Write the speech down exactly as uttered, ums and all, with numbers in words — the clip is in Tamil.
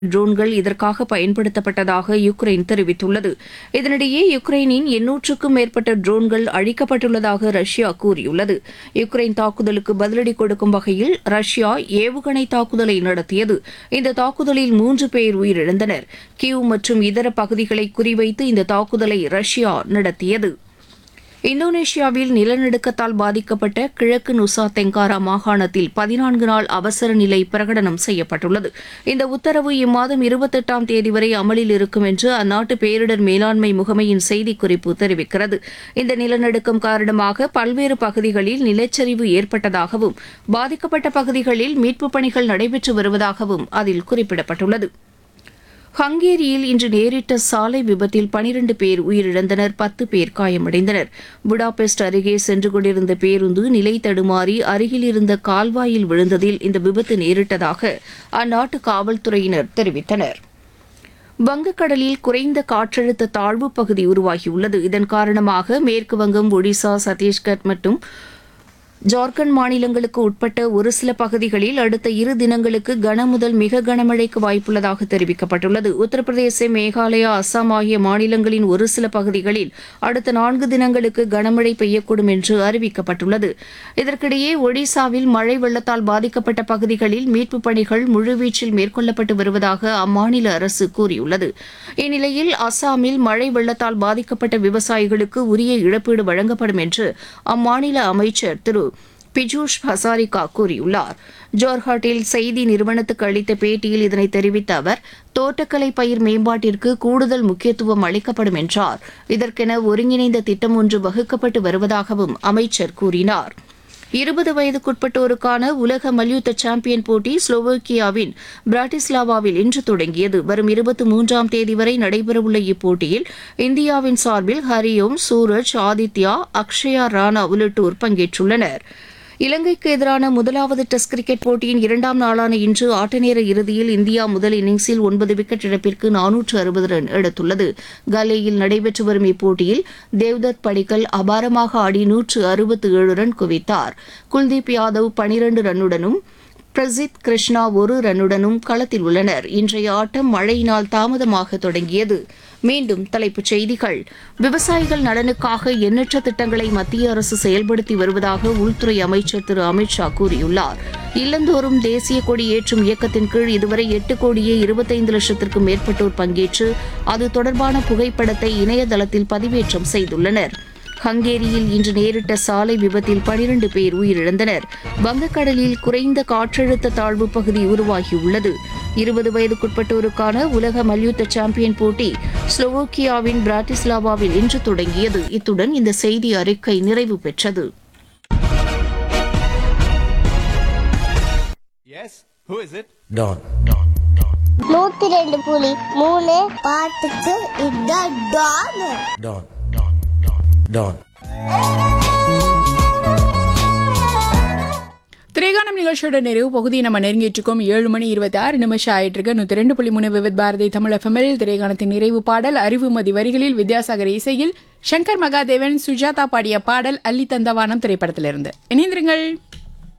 ட்ரோன்கள் இதற்காக பயன்படுத்தப்பட்டதாக யுக்ரைன் தெரிவித்துள்ளது. இதனிடையே யுக்ரைனின் எண்ணூற்றுக்கும் மேற்பட்ட ட்ரோன்கள் அழிக்கப்பட்டுள்ளதாக ரஷ்யா கூறியுள்ளது. யுக்ரைன் தாக்குதலுக்கு பதிலடி கொடுக்கும் வகையில் ரஷ்யா ஏவுகணை தாக்குதலை நடத்தியது. இந்த தாக்குதலில் மூன்று பேர் உயிரிழந்தனர். கீவ் மற்றும் இதர பகுதிகளை குறிவைத்து இந்த தாக்குதலை ரஷ்யா நடத்தியது. இந்தோனேஷியாவில் நிலநடுக்கத்தால் பாதிக்கப்பட்ட கிழக்கு நுசா தெங்காரா மாகாணத்தில் பதினான்கு நாள் அவசர நிலை பிரகடனம் செய்யப்பட்டுள்ளது. இந்த உத்தரவு இம்மாதம் இருபத்தெட்டாம் தேதி வரை அமலில் இருக்கும் என்று அந்நாட்டு பேரிடர் மேலாண்மை முகமையின் செய்திக்குறிப்பு தெரிவிக்கிறது. இந்த நிலநடுக்கம் காரணமாக பல்வேறு பகுதிகளில் நிலச்சரிவு ஏற்பட்டதாகவும் பாதிக்கப்பட்ட பகுதிகளில் மீட்புப் பணிகள் நடைபெற்று வருவதாகவும் அதில் குறிப்பிடப்பட்டுள்ளது. ஹங்கேரியில் இன்று நேரிட்ட சாலை விபத்தில் பனிரண்டு பேர் உயிரிழந்தனர், பத்து பேர் காயமடைந்தனர். புடாபெஸ்ட் அருகே சென்று கொண்டிருந்த பேருந்து நிலை தடுமாறி அருகில் இருந்த கால்வாயில் விழுந்ததில் இந்த விபத்து நேரிட்டதாக அந்நாட்டு காவல்துறையினர் தெரிவித்தனர். வங்கக்கடலில் குறைந்த காற்றழுத்த தாழ்வு பகுதி உருவாகியுள்ளது. இதன் காரணமாக மேற்குவங்கம், ஒடிசா, சத்தீஸ்கர் மற்றும் ஜார்க்கண்ட் மாநிலங்களுக்கு உட்பட்ட ஒரு சில பகுதிகளில் அடுத்த இரு தினங்களுக்கு கனமுதல் மிக கனமழைக்கு வாய்ப்புள்ளதாக தெரிவிக்கப்பட்டுள்ளது. உத்தரப்பிரதேச, மேகாலயா, அஸ்ஸாம் ஆகிய மாநிலங்களின் ஒரு சில பகுதிகளில் அடுத்த நான்கு தினங்களுக்கு கனமழை பெய்யக்கூடும் என்று அறிவிக்கப்பட்டுள்ளது. இதற்கிடையே ஒடிசாவில் மழை வெள்ளத்தால் பாதிக்கப்பட்ட பகுதிகளில் மீட்புப் பணிகள் முழுவீச்சில் மேற்கொள்ளப்பட்டு வருவதாக அம்மாநில அரசு கூறியுள்ளது. இந்நிலையில் அஸ்ஸாமில் மழை வெள்ளத்தால் பாதிக்கப்பட்ட விவசாயிகளுக்கு உரிய இழப்பீடு வழங்கப்படும் என்று அம்மாநில அமைச்சர் திரு பிஜூஷ் ஹசாரிகா கூறியுள்ளார். ஜோர்ஹாட்டில் செய்தி நிறுவனத்துக்கு அளித்த பேட்டியில் இதனை தெரிவித்த அவர், தோட்டக்கலை பயிர் மேம்பாட்டிற்கு கூடுதல் முக்கியத்துவம் அளிக்கப்படும் என்றார். இதற்கென ஒருங்கிணைந்த திட்டம் ஒன்று வகுக்கப்பட்டு வருவதாகவும் அமைச்சர் கூறினார். இருபது வயதுக்குட்பட்டோருக்கான உலக மல்யுத்த சாம்பியன் போட்டி ஸ்லோவோக்கியாவின் பிராட்டிஸ்லாவாவில் இன்று தொடங்கியது. வரும் இருபத்தி மூன்றாம் தேதி வரை நடைபெறவுள்ள இப்போட்டியில் இந்தியாவின் சார்பில் ஹரியோம், சூரஜ், ஆதித்யா, அக்ஷயா ராணா உள்ளிட்டோர் பங்கேற்றுள்ளனர். இலங்கைக்கு எதிரான முதலாவது டெஸ்ட் கிரிக்கெட் போட்டியின் இரண்டாம் நாளான இன்று ஆட்டநேர இறுதியில் இந்தியா முதல் இன்னிங்ஸில் ஒன்பது விக்கெட் இழப்பிற்கு நானூற்று அறுபது ரன் எடுத்துள்ளது. கலேயில் நடைபெற்று வரும் இப்போட்டியில் தேவ்தத் படிக்கல் அபாரமாக ஆடி நூற்று அறுபத்து ஏழு ரன் குவித்தார். குல்தீப் யாதவ் பனிரண்டு ரன்னுடனும் பிரசித் கிருஷ்ணா ஒரு ரன்னுடனும் களத்தில் உள்ளனர். இன்றைய ஆட்டம் மழையினால் தாமதமாக தொடங்கியது. மீண்டும் தலைப்புச் செய்திகள். விவசாயிகள் நலனுக்காக எண்ணற்ற திட்டங்களை மத்திய அரசு செயல்படுத்தி வருவதாக உள்துறை அமைச்சர் திரு அமித் ஷா கூறியுள்ளார். இல்லந்தோறும் தேசிய கொடி ஏற்றும் இயக்கத்தின் கீழ் இதுவரை எட்டு கோடியே இருபத்தைந்து லட்சத்திற்கும் மேற்பட்டோர் பங்கேற்று அது தொடர்பான புகைப்படத்தை இணையதளத்தில் பதிவேற்றம் செய்துள்ளனர். ஹங்கேரியில் இன்று நேரிட்ட சாலை விபத்தில் பனிரண்டு பேர் உயிரிழந்தனர். வங்கக்கடலில் குறைந்த காற்றழுத்த தாழ்வு பகுதி உருவாகியுள்ளது. இருபது வயதுக்குட்பட்டோருக்கான உலக மல்யுத்த சாம்பியன் போட்டி ஸ்லோவோக்கியாவின் பிராட்டிஸ்லாவாவில் இன்று தொடங்கியது. இத்துடன் இந்த செய்தி அறிக்கை நிறைவு பெற்றது. நூத்தி ரெண்டு புள்ளி மூணு பாட்டுக்கு இதுதான் டான். டான். திரைகானம் நிகழ்ச்சியோட நிறைவு பகுதியை நம்ம நெருங்கிட்டு இருக்கோம். ஏழு மணி இருபத்தி ஆறு நிமிஷம் ஆயிட்டு இருக்கு. நூத்தி ரெண்டு புள்ளி மூணு விவித் பாரதி தமிழ் எஃப்எம்எல் திரைகானத்தின் நிறைவு பாடல் அறிவுமதி வரிகளில் வித்யாசாகர் இசையில் சங்கர் மகாதேவன், சுஜாதா பாடிய பாடல் அள்ளி தந்தவானம் திரைப்படத்திலிருந்து. இணைந்திருங்கள்.